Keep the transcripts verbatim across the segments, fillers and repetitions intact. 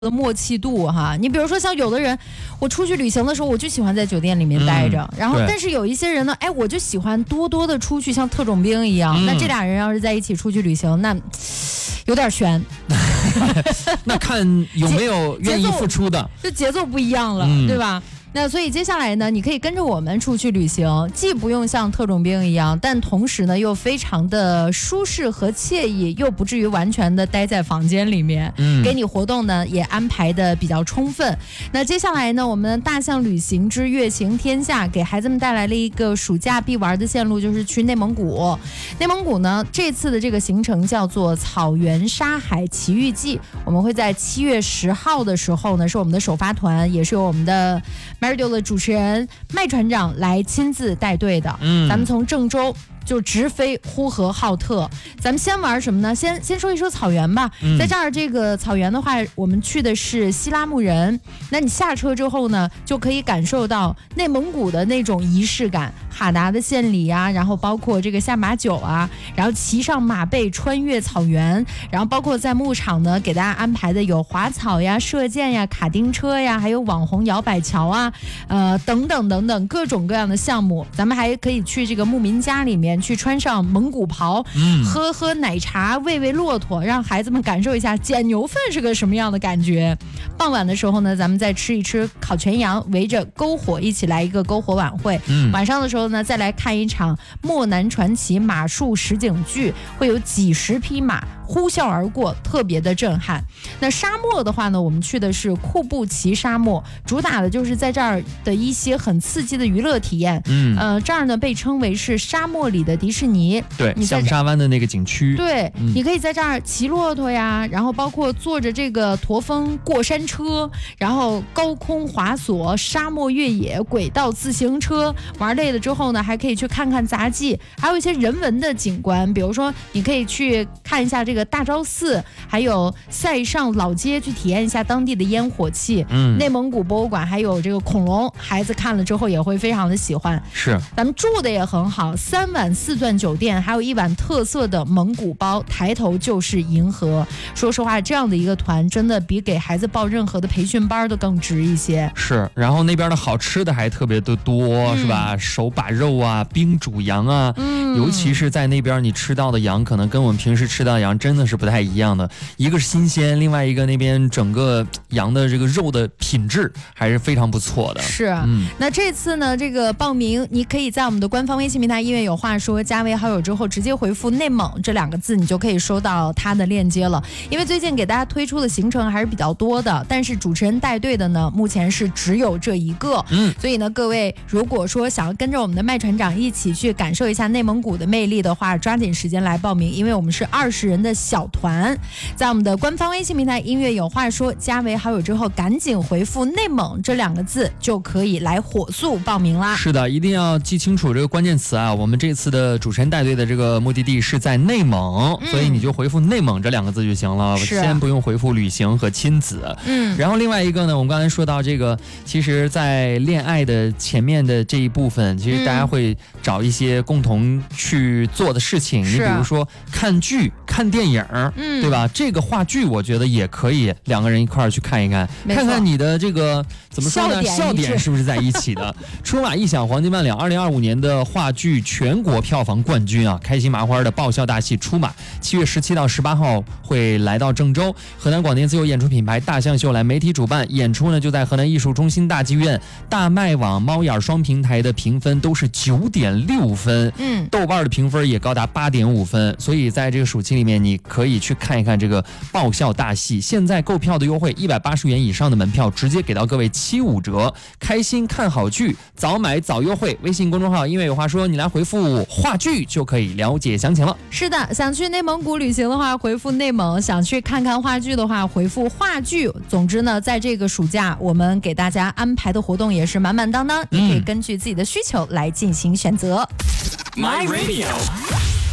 的默契度哈，你比如说像有的人，我出去旅行的时候，我就喜欢在酒店里面待着，嗯、然后但是有一些人呢，哎，我就喜欢多多的出去，像特种兵一样。嗯、那这俩人要是在一起出去旅行，那有点悬。 那看有没有愿意付出的， 就节奏不一样了，嗯、对吧？那所以接下来呢，你可以跟着我们出去旅行，既不用像特种兵一样，但同时呢又非常的舒适和惬意，又不至于完全的待在房间里面。嗯，给你活动呢也安排的比较充分。那接下来呢，我们大象旅行之乐行天下给孩子们带来了一个暑假必玩的线路，就是去内蒙古。内蒙古呢，这次的这个行程叫做草原沙海奇遇记，我们会在七月十号的时候呢，是我们的首发团，也是由我们的Meridio 的主持人麦船长来亲自带队的。嗯，咱们从郑州就直飞呼和浩特。咱们先玩什么呢？先先说一说草原吧。嗯、在这儿这个草原的话，我们去的是西拉木仁。那你下车之后呢，就可以感受到内蒙古的那种仪式感，哈达的献礼啊，然后包括这个下马酒啊，然后骑上马背穿越草原，然后包括在牧场呢，给大家安排的有滑草呀、射箭呀、卡丁车呀，还有网红摇摆桥啊，呃等等等等各种各样的项目。咱们还可以去这个牧民家里面。去穿上蒙古袍，嗯、喝喝奶茶，喂喂骆驼，让孩子们感受一下捡牛粪是个什么样的感觉。傍晚的时候呢，咱们再吃一吃烤全羊，围着篝火一起来一个篝火晚会。嗯、晚上的时候呢，再来看一场漠南传奇马术实景剧，会有几十匹马呼啸而过，特别的震撼。那沙漠的话呢，我们去的是库布齐沙漠，主打的就是在这儿的一些很刺激的娱乐体验。嗯，呃，这儿呢被称为是沙漠里的迪士尼。 对，象沙湾的那个景区。 对，嗯、你可以在这儿骑骆驼呀，然后包括坐着这个驼峰过山车，然后高空滑索、沙漠越野、轨道自行车。玩累了之后呢，还可以去看看杂技，还有一些人文的景观，比如说你可以去看一下这个大昭寺，还有塞上老街，去体验一下当地的烟火气。嗯，内蒙古博物馆还有这个恐龙，孩子看了之后也会非常的喜欢。 是， 咱们住的也很好，三晚四钻酒店，还有一碗特色的蒙古包，抬头就是银河。说实话，这样的一个团真的比给孩子报任何的培训班都更值一些。 是，然后那边的好吃的还特别的多，嗯、是吧？手把肉啊，冰煮羊啊，嗯、尤其是在那边你吃到的羊，可能跟我们平时吃到的羊真的是不太一样的。一个是新鲜，另外一个那边整个羊的这个肉的品质还是非常不错的。 是，嗯、那这次呢，这个报名你可以在我们的官方微信平台音乐有话说加为好友之后，直接回复内蒙这两个字，你就可以收到它的链接了。因为最近给大家推出的行程还是比较多的，但是主持人带队的呢，目前是只有这一个。嗯，所以呢，各位如果说想要跟着我们的麦船长一起去感受一下内蒙古的魅力的话，抓紧时间来报名，因为我们是二十人的小团，在我们的官方微信平台音乐有话说加为好友之后，赶紧回复内蒙这两个字，就可以来火速报名啦。 是的，一定要记清楚这个关键词啊！我们这次的主持人带队的这个目的地是在内蒙，嗯、所以你就回复内蒙这两个字就行了，先不用回复旅行和亲子。嗯，然后另外一个呢，我们刚才说到这个，其实在恋爱的前面的这一部分，其实大家会找一些共同去做的事情，嗯、你比如说看剧、看电影，嗯、对吧？这个话剧我觉得也可以两个人一块儿去看一看，看看你的这个怎么说呢？笑点, 笑点是不是在一起的？出马一响黄金万两，二零二五年的话剧全国票房冠军啊，开心麻花的爆笑大戏出马，七月十七到十八号会来到郑州，河南广电自由演出品牌大象秀来媒体主办，演出呢就在河南艺术中心大剧院，大麦网、猫眼双平台的评分都是九点六分，嗯，豆瓣的评分也高达八点五分，所以在这个暑期里面，你可以去看一看这个爆笑大戏。现在购票的优惠，一百八十元以上的门票直接给到各位七五折，开心看好剧，早买早优惠。微信公众号音乐有话说，你来回复话剧就可以了解详情了。 是的，想去内蒙古旅行的话，回复内蒙；想去看看话剧的话，回复话剧。总之呢，在这个暑假，我们给大家安排的活动也是满满当当，你可以根据自己的需求来进行选择。My Radio。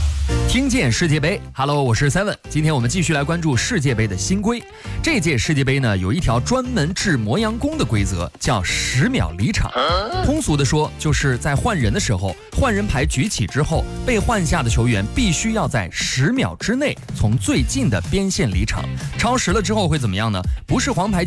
听见世界杯 ，Hello， 我是 Seven。今天我们继续来关注世界杯的新规。这届世界杯呢，有一条专门治磨洋工的规则，叫十秒离场。通俗的说，就是在换人的时候，换人牌举起之后，被换下的球员必须要在十秒之内从最近的边线离场。超时了之后会怎么样呢？不是黄牌